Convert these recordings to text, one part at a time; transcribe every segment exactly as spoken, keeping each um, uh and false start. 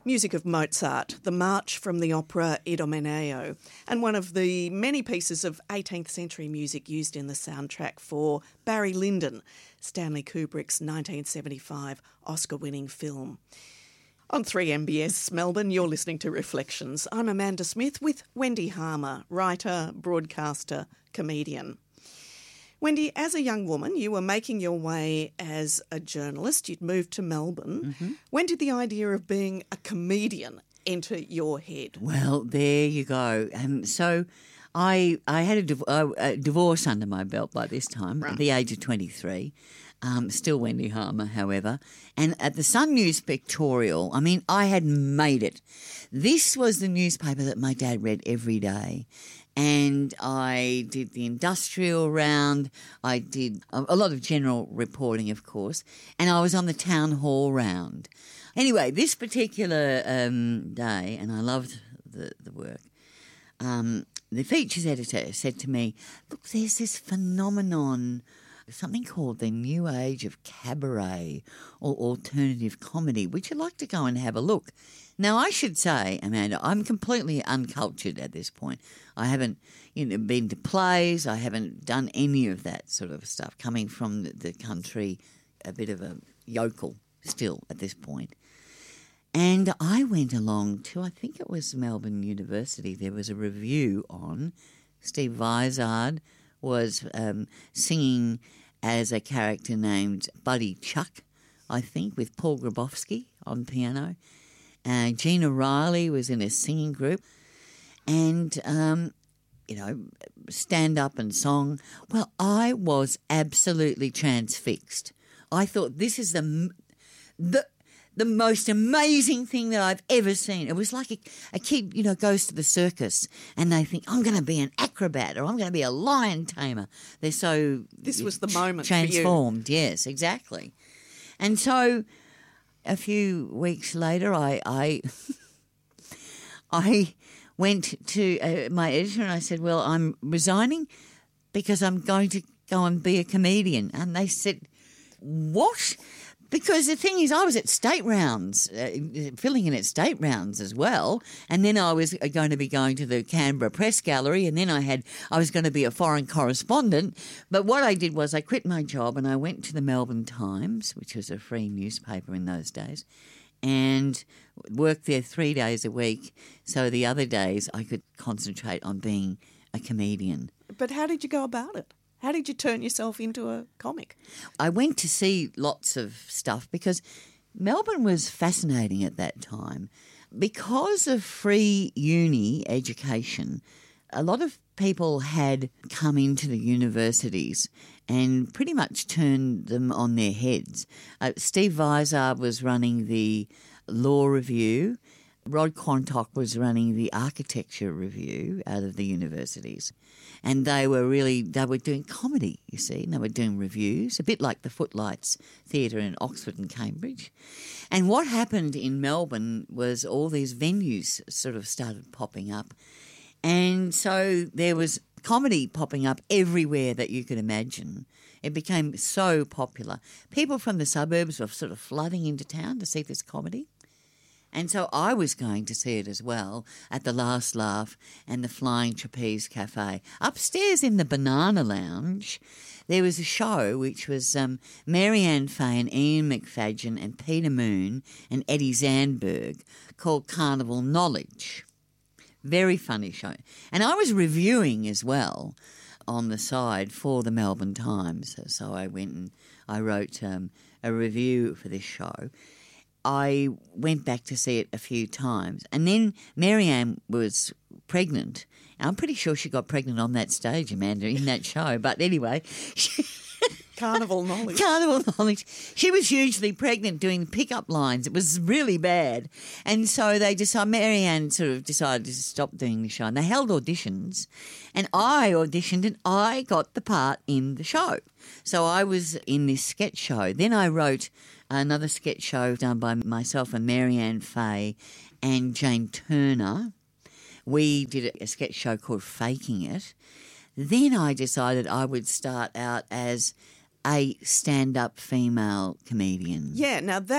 Music of Mozart, the March from the opera Idomeneo, and one of the many pieces of eighteenth century music used in the soundtrack for Barry Lyndon, Stanley Kubrick's nineteen seventy-five Oscar-winning film. On three M B S Melbourne, you're listening to Reflections. I'm Amanda Smith with Wendy Harmer, writer, broadcaster, comedian. Wendy, as a young woman, you were making your way as a journalist. You'd moved to Melbourne. Mm-hmm. When did the idea of being a comedian enter your head? Well, there you go. Um, so I I had a, div- uh, a divorce under my belt by this time, right. At the age of twenty-three. Um, still Wendy Harmer, however. And at the Sun News Pictorial, I mean, I had made it. This was the newspaper that my dad read every day. And I did the industrial round. I did a, a lot of general reporting, of course. And I was on the town hall round. Anyway, this particular um, day, and I loved the, the work, um, the features editor said to me, look, there's this phenomenon, something called the New Age of Cabaret or Alternative Comedy. Would you like to go and have a look? Now, I should say, Amanda, I'm completely uncultured at this point. I haven't you know, been to plays. I haven't done any of that sort of stuff, coming from the, the country, a bit of a yokel still at this point. And I went along to, I think it was Melbourne University, there was a review on. Steve Vizard was um, singing as a character named Buddy Chuck, I think, with Paul Grabowski on piano. Uh, Gina Riley was in a singing group and, um, you know, stand-up and song. Well, I was absolutely transfixed. I thought this is the the the most amazing thing that I've ever seen. It was like a, a kid, you know, goes to the circus and they think, I'm going to be an acrobat or I'm going to be a lion tamer. They're so... This was the moment transformed, for you. Yes, exactly. And so... A few weeks later, I I, I went to uh, my editor and I said, well, I'm resigning because I'm going to go and be a comedian. And they said, what? Because the thing is, I was at state rounds, uh, filling in at state rounds as well, and then I was going to be going to the Canberra Press Gallery, and then I had I was going to be a foreign correspondent. But what I did was I quit my job and I went to the Melbourne Times, which was a free newspaper in those days, and worked there three days a week. So the other days I could concentrate on being a comedian. But how did you go about it? How did you turn yourself into a comic? I went to see lots of stuff because Melbourne was fascinating at that time. Because of free uni education, a lot of people had come into the universities and pretty much turned them on their heads. Uh, Steve Vizard was running the Law Review. Rod Quantock was running the Architecture Review out of the universities. And they were really, they were doing comedy, you see, and they were doing reviews, a bit like the Footlights Theatre in Oxford and Cambridge. And what happened in Melbourne was all these venues sort of started popping up. And so there was comedy popping up everywhere that you could imagine. It became so popular. People from the suburbs were sort of flooding into town to see this comedy. And so I was going to see it as well at the Last Laugh and the Flying Trapeze Cafe. Upstairs in the Banana Lounge, there was a show which was um, Marianne Fay and Ian McFadden and Peter Moon and Eddie Zandberg called Carnival Knowledge. Very funny show. And I was reviewing as well on the side for the Melbourne Times. So I went and I wrote um, a review for this show. I went back to see it a few times. And then Marianne was pregnant. And I'm pretty sure she got pregnant on that stage, Amanda, in that show. But anyway... She Carnival Knowledge. Carnival Knowledge. She was hugely pregnant doing pickup lines. It was really bad. And so they decided, Marianne sort of decided to stop doing the show. And they held auditions. And I auditioned and I got the part in the show. So I was in this sketch show. Then I wrote another sketch show done by myself and Marianne Fay and Jane Turner. We did a sketch show called Faking It. Then I decided I would start out as a stand-up female comedian. Yeah, now that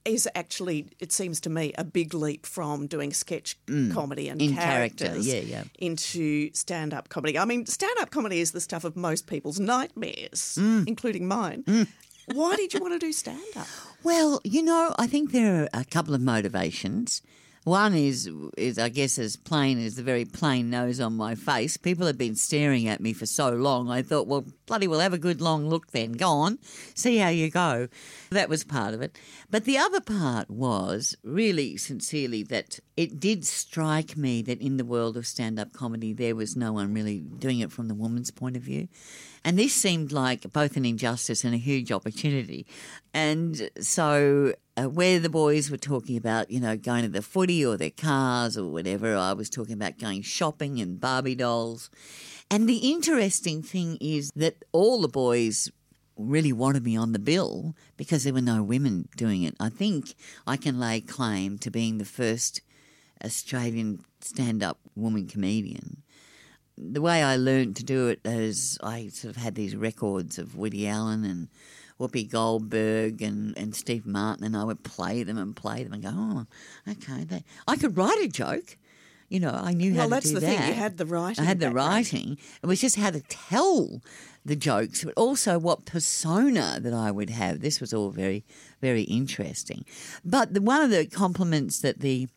is actually, it seems to me, a big leap from doing sketch mm. comedy and in characters character, yeah, yeah. into stand-up comedy. I mean, stand-up comedy is the stuff of most people's nightmares, mm. including mine. Mm. Why did you want to do stand-up? Well, you know, I think there are a couple of motivations. One is, is I guess, as plain as the very plain nose on my face. People have been staring at me for so long, I thought, well, bloody well, have a good long look then. Go on, see how you go. That was part of it. But the other part was, really sincerely, that it did strike me that in the world of stand-up comedy there was no one really doing it from the woman's point of view. And this seemed like both an injustice and a huge opportunity. And so uh, where the boys were talking about, you know, going to the footy or their cars or whatever, I was talking about going shopping and Barbie dolls. And the interesting thing is that all the boys really wanted me on the bill because there were no women doing it. I think I can lay claim to being the first Australian stand-up woman comedian. The way I learned to do it is I sort of had these records of Woody Allen and Whoopi Goldberg and, and Steve Martin, and I would play them and play them and go, oh, okay. They, I could write a joke. You know, I knew well, how to do that. Well, that's the thing. You had the writing. I had the background. writing. It was just how to tell the jokes, but also what persona that I would have. This was all very, very interesting. But the, one of the compliments that the,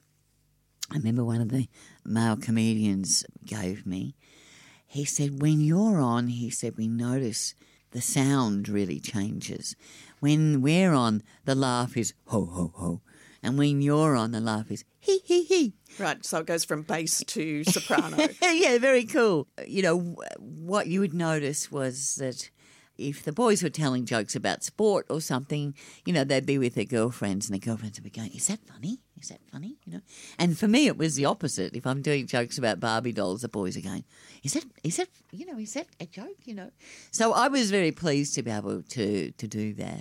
I remember one of the male comedians gave me, he said, when you're on, he said, we notice the sound really changes. When we're on, the laugh is ho, ho, ho. And when you're on, the laugh is hee, hee, hee. Right, so it goes from bass to soprano. Yeah, very cool. You know, what you would notice was that if the boys were telling jokes about sport or something, you know, they'd be with their girlfriends and the girlfriends would be going, is that funny? Is that funny? You know, and for me, it was the opposite. If I'm doing jokes about Barbie dolls, the boys are going, is that, is that, you know, is that a joke? You know, so I was very pleased to be able to to do that.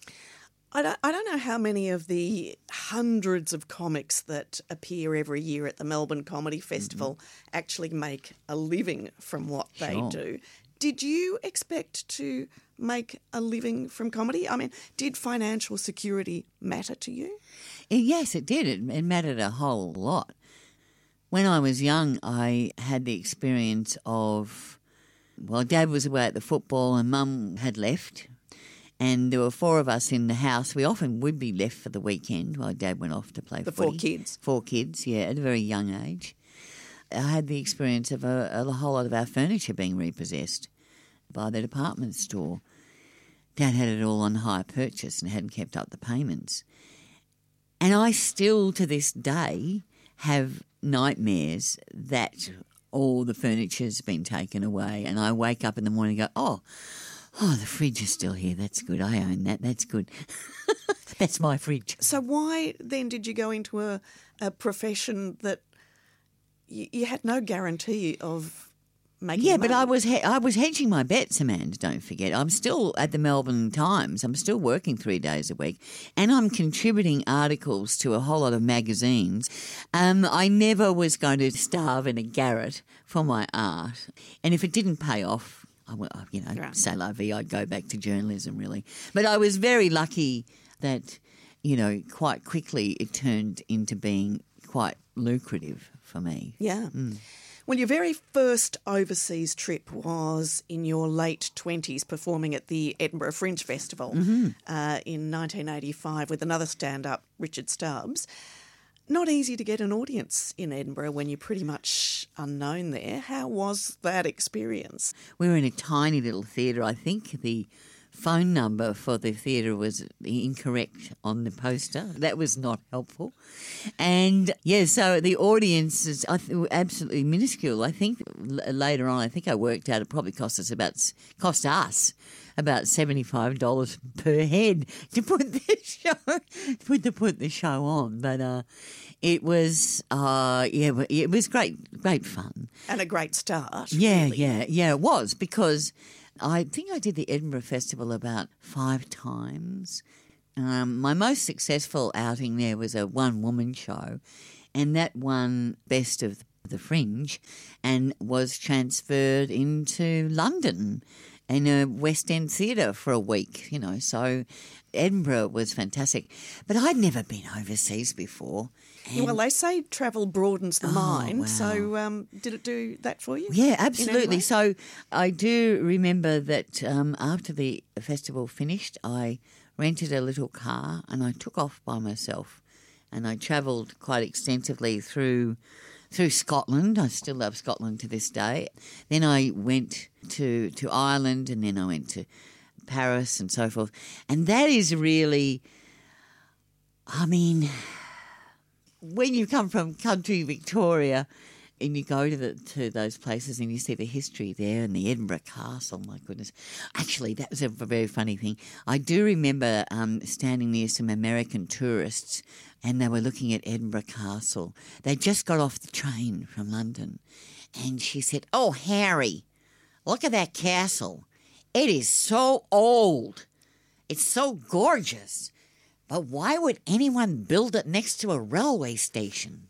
I don't, I don't know how many of the hundreds of comics that appear every year at the Melbourne Comedy Festival mm-hmm. actually make a living from what Sure. they do. Did you expect to make a living from comedy? I mean, did financial security matter to you? Yes, it did. It, it mattered a whole lot. When I was young, I had the experience of, well, Dad was away at the football and Mum had left. And there were four of us in the house. We often would be left for the weekend while Dad went off to play the footy. four kids? Four kids, yeah, at a very young age. I had the experience of a, a whole lot of our furniture being repossessed by the department store. Dad had it all on hire purchase and hadn't kept up the payments. And I still, to this day, have nightmares that all the furniture's been taken away and I wake up in the morning and go, oh, oh, the fridge is still here. That's good. I own that. That's good. That's my fridge. So why then did you go into a, a profession that you, you had no guarantee of making Yeah, money? but I was he- I was hedging my bets, Amanda, don't forget. I'm still at the Melbourne Times. I'm still working three days a week and I'm contributing articles to a whole lot of magazines. Um, I never was going to starve in a garret for my art. And if it didn't pay off, I, you know, Right. c'est la vie, I'd go back to journalism, really. But I was very lucky that, you know, quite quickly it turned into being quite lucrative for me. Yeah. Mm. Well, your very first overseas trip was in your late twenties, performing at the Edinburgh Fringe Festival Mm-hmm. uh, in nineteen eighty-five with another stand-up, Richard Stubbs. Not easy to get an audience in Edinburgh when you're pretty much unknown there. How was that experience? We were in a tiny little theatre. I think the phone number for the theatre was incorrect on the poster. That was not helpful. And, yeah, so the audience is I th- absolutely minuscule. I think l- later on, I think I worked out it probably cost us about, cost us about seventy-five dollars per head to put the show, put the, put the show on. But uh, it was, uh, yeah, it was great, great fun. And a great start. Yeah, really. yeah, yeah, it was because I think I did the Edinburgh Festival about five times. Um, my most successful outing there was a one-woman show, and that won Best of the Fringe and was transferred into London in a West End theatre for a week, you know, so Edinburgh was fantastic. But I'd never been overseas before. Yeah, well, they say travel broadens the Oh, mind, wow. so um, did it do that for you? Yeah, in any absolutely. way? So I do remember that um, after the festival finished, I rented a little car and I took off by myself, and I travelled quite extensively through through Scotland. I still love Scotland to this day. Then I went to to Ireland, and then I went to Paris and so forth. And that is really, I mean, when you come from country Victoria and you go to the to those places and you see the history there and the Edinburgh Castle, my goodness. Actually, that was a very funny thing. I do remember um, standing near some American tourists, and they were looking at Edinburgh Castle. They just got off the train from London, and she said, "Oh, Harry, look at that castle. It is so old. It's so gorgeous. But why would anyone build it next to a railway station?"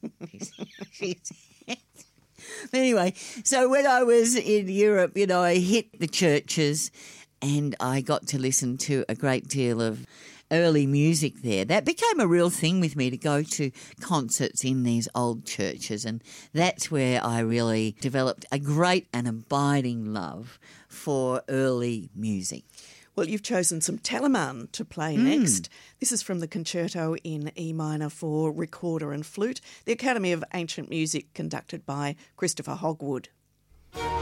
Anyway, so when I was in Europe, you know, I hit the churches and I got to listen to a great deal of early music there. That became a real thing with me, to go to concerts in these old churches, and that's where I really developed a great and abiding love for early music. Well, you've chosen some Telemann to play Mm. next. This is from the Concerto in E minor for recorder and flute, the Academy of Ancient Music, conducted by Christopher Hogwood.